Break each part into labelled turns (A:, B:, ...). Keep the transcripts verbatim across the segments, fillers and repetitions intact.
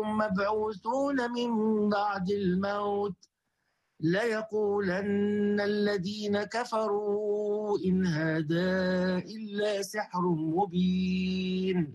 A: مبعوثون من بعد الموت ليقولن الذين كفروا إن هذا إلا سحر مبين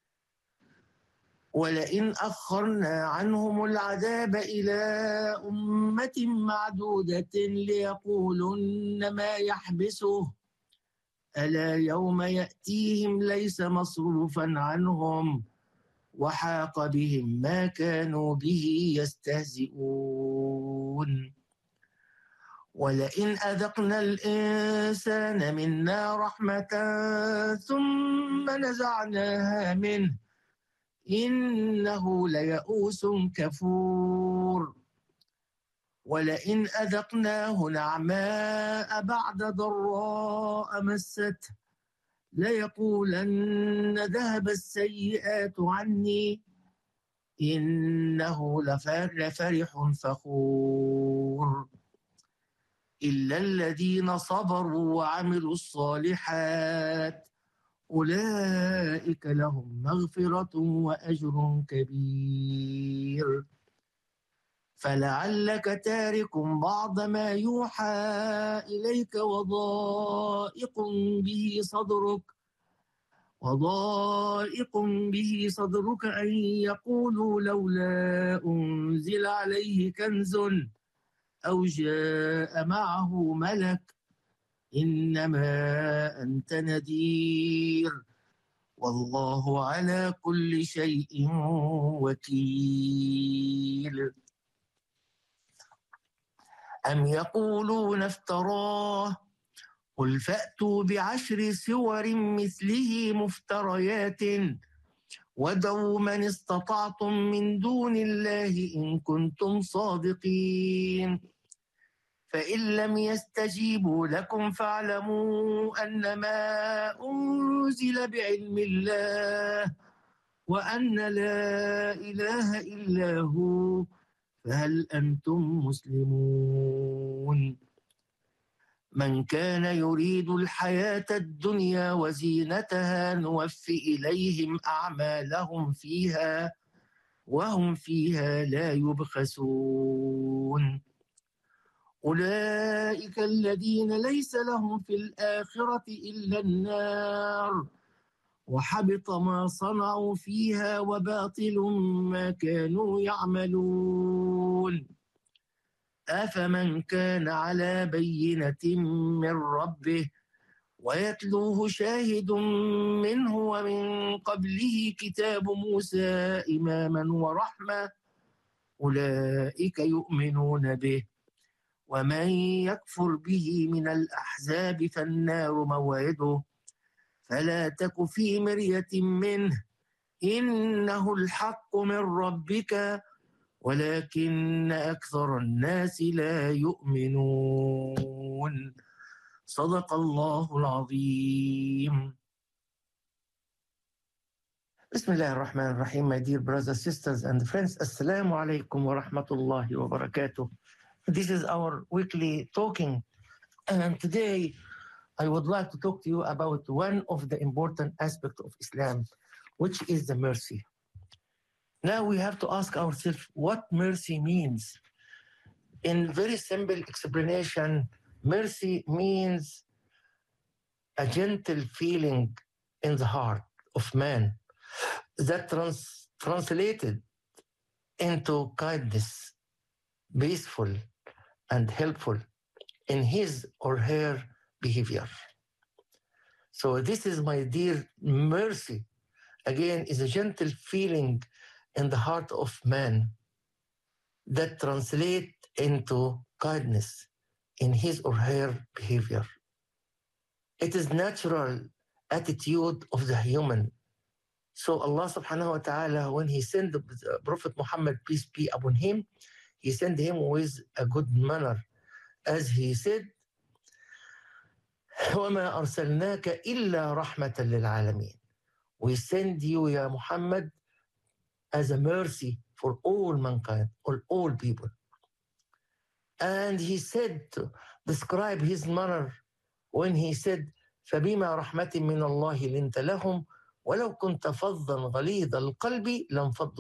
A: ولئن أخرنا عنهم العذاب إلى أمة معدودة ليقولن ما يحبسه ألا يوم يأتيهم ليس مصروفا عنهم وحاق بهم ما كانوا به يستهزئون ولئن أذقنا الإنسان منا رحمة ثم نزعناها منه إنه ليئوس كفور ولئن أذقناه نعماء بعد ضراء مسته ليقولن ذهب السيئات عني إنه لفرح فخور إلا الذين صبروا وعملوا الصالحات أولئك لهم مغفرة وأجر كبير فلعلك تارك بعض ما يوحى إليك وضائق به صدرك وضائق به صدرك أن يقولوا لولا أنزل عليه كنز أو جاء معه ملك إنما أنت نذير والله على كل شيء وكيل أم يقولون افتراه قل فأتوا بعشر سور مثله مفتريات وادعوا من استطعتم من دون الله إن كنتم صادقين فإن لم يستجيبوا لكم فاعلموا أنما أنزل بعلم الله وأن لا إله إلا هو فهل أنتم مسلمون من كان يريد الحياة الدنيا وزينتها نوفي إليهم أعمالهم فيها وهم فيها لا يبخسون أولئك الذين ليس لهم في الآخرة إلا النار وحبط ما صنعوا فيها وباطل ما كانوا يعملون أفمن كان على بينة من ربه ويتلوه شاهد منه ومن قبله كتاب موسى إماما ورحمة أولئك يؤمنون به ومن يكفر به من الأحزاب فالنار موعده فلا تك في مرية منه إنه الحق من ربك ولكن أكثر الناس لا يؤمنون صدق الله العظيم. بسم الله الرحمن الرحيم. My dear brothers, sisters and friends, Assalamu alaikum wa rahmatullahi wa barakatuh. This is our weekly talking, and today I would like to talk to you about one of the important aspects of Islam, which is the mercy. Now we have to ask ourselves what mercy means. In very simple explanation, mercy means a gentle feeling in the heart of man that trans- translated into kindness, peaceful and helpful in his or her behavior. So this is, my dear, mercy. Again, is a gentle feeling in the heart of man that translate into kindness in his or her behavior. It is natural attitude of the human. So Allah subhanahu wa ta'ala, when he sent the Prophet Muhammad, peace be upon him, he sent him with a good manner. As he said, وَمَا أَرْسَلْنَاكَ إِلَّا رَحْمَةً لِلْعَالَمِينَ. We send you, Ya Muhammad, as a mercy for all mankind, or all people. And he said, to describe his manner when he said, فَبِمَا رَحْمَةٍ مِّنَ اللَّهِ لِنْتَ لَهُمْ وَلَوْ كُنْتَ فَظًّا غَلِيظَ الْقَلْبِ لَانفَضُّوا